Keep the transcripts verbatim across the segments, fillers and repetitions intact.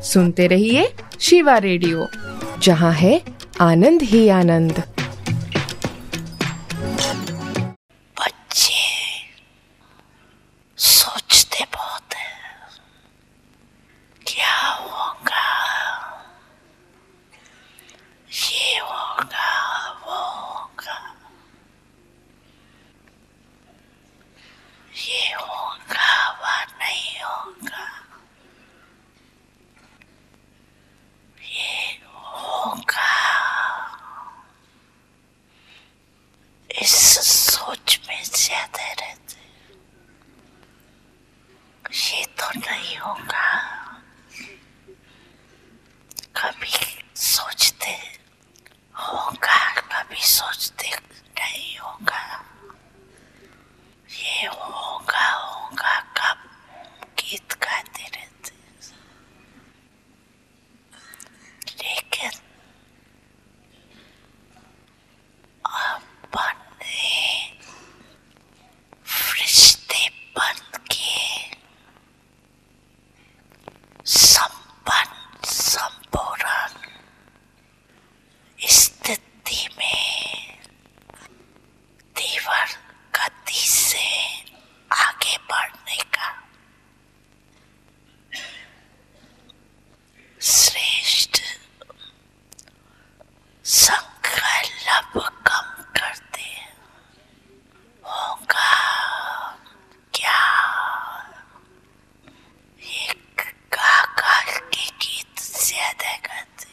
सुनते रहिए शिवा रेडियो, जहाँ है आनंद ही आनंद। बच्चे सोचते बहुत है, क्या होगा, ये होगा, वो होगा, ये होगा, वह नहीं होगा, ये होगा। इस सोच में ज्यादा रहते, ये तो नहीं होगा। कभी सोचते होगा, कभी सोचते नहीं होगा, ये होगा होगा कब गीत गाते रहते। लेकिन अपने रिश्ते बन के संपन्न संपूर्ण स्थिति में तीव्र गति से आगे बढ़ने का श्रेष्ठ संकल्प कम करते होगा। क्या एक गा गा के गीत ज्यादा गाते,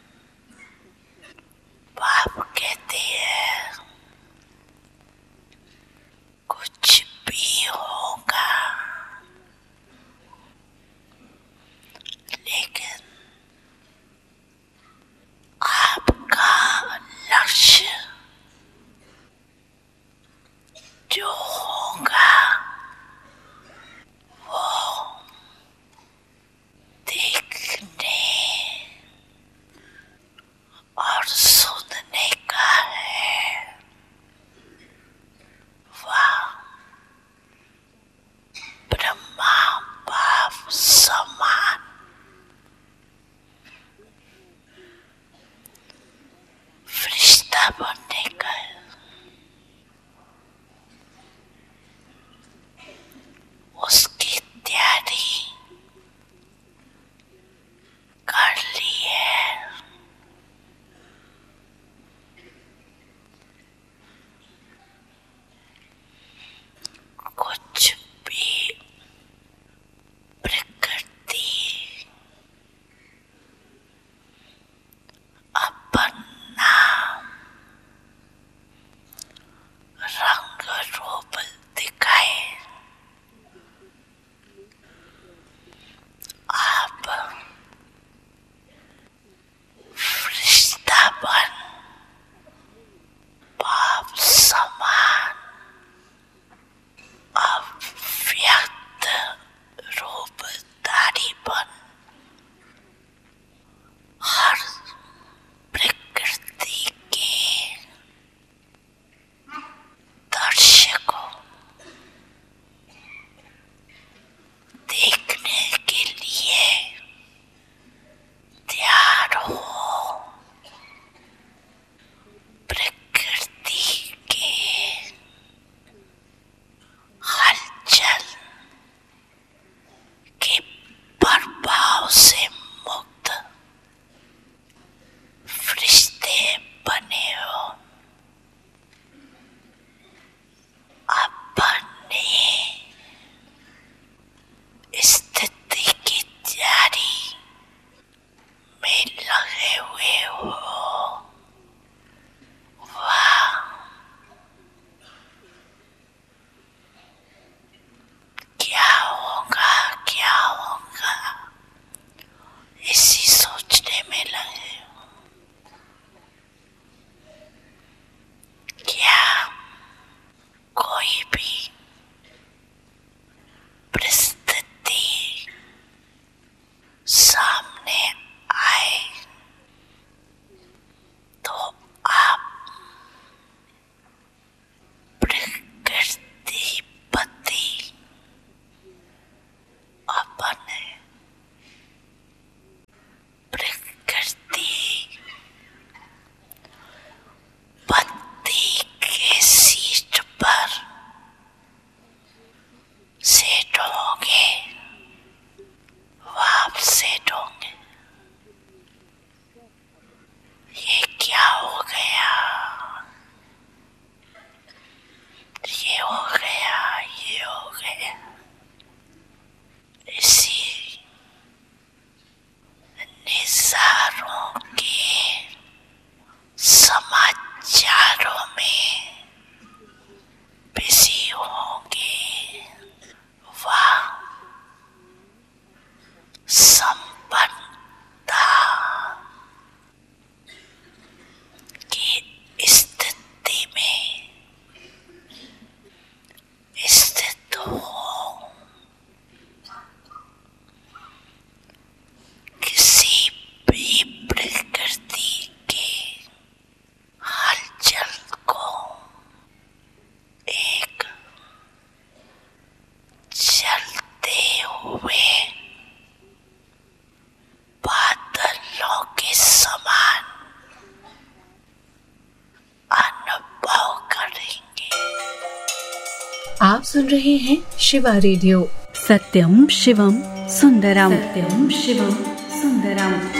बाप कहते हैं कुछ भी होगा, लेकिन आपका लक्ष्य जो होगा वो देखने और सुनने का है। वाह, ब्रह्मा बाप समान फरिश्ता बनने का है। उसकी तैयारी कर ली है। कुछ भी प्रकृति अनुभव के समान अनुभव करेंगे। आप सुन रहे हैं शिवा रेडियो। सत्यम शिवम सुंदरम। सत्यम शिवम सुंदरम।